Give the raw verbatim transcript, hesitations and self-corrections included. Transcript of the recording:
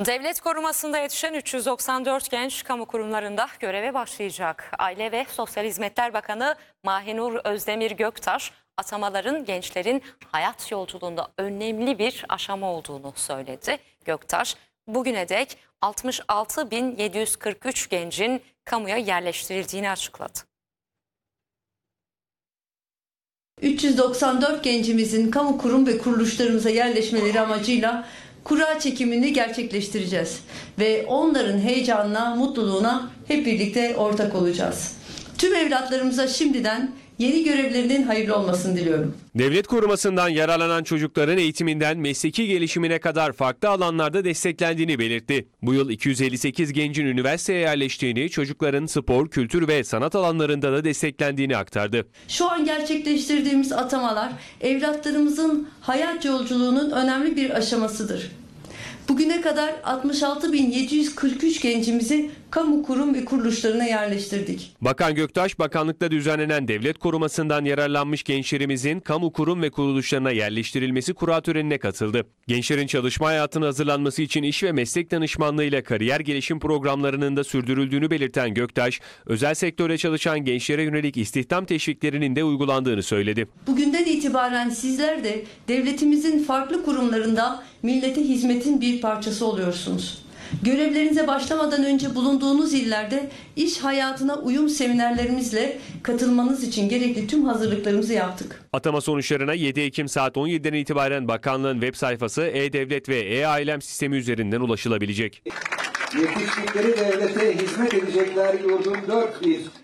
Devlet korumasında yetişen üç yüz doksan dört genç kamu kurumlarında göreve başlayacak. Aile ve Sosyal Hizmetler Bakanı Mahinur Özdemir Göktaş, atamaların gençlerin hayat yolculuğunda önemli bir aşama olduğunu söyledi. Göktaş, bugüne dek altmış altı bin yedi yüz kırk üç gencin kamuya yerleştirildiğini açıkladı. üç yüz doksan dört gencimizin kamu kurum ve kuruluşlarımıza yerleşmeleri amacıyla kura çekimini gerçekleştireceğiz ve onların heyecanına, mutluluğuna hep birlikte ortak olacağız. Tüm evlatlarımıza şimdiden yeni görevlerinin hayırlı olmasını diliyorum. Devlet korumasından yararlanan çocukların eğitiminden mesleki gelişimine kadar farklı alanlarda desteklendiğini belirtti. Bu yıl iki yüz elli sekiz gencin üniversiteye yerleştiğini, çocukların spor, kültür ve sanat alanlarında da desteklendiğini aktardı. Şu an gerçekleştirdiğimiz atamalar evlatlarımızın hayat yolculuğunun önemli bir aşamasıdır. Bugüne kadar altmış altı bin yedi yüz kırk üç gencimizi kamu kurum ve kuruluşlarına yerleştirdik. Bakan Göktaş, bakanlıkta düzenlenen devlet korumasından yararlanmış gençlerimizin kamu kurum ve kuruluşlarına yerleştirilmesi kura törenine katıldı. Gençlerin çalışma hayatına hazırlanması için iş ve meslek danışmanlığı ile kariyer gelişim programlarının da sürdürüldüğünü belirten Göktaş, özel sektörde çalışan gençlere yönelik istihdam teşviklerinin de uygulandığını söyledi. Bugünden itibaren sizler de devletimizin farklı kurumlarında millete hizmetin bir parçası oluyorsunuz. Görevlerinize başlamadan önce bulunduğunuz illerde iş hayatına uyum seminerlerimizle katılmanız için gerekli tüm hazırlıklarımızı yaptık. Atama sonuçlarına yedi Ekim saat on yediden itibaren bakanlığın web sayfası, E-Devlet ve E-Ailem sistemi üzerinden ulaşılabilecek. Yetiştikleri devlete hizmet edecekler yurdun dört bir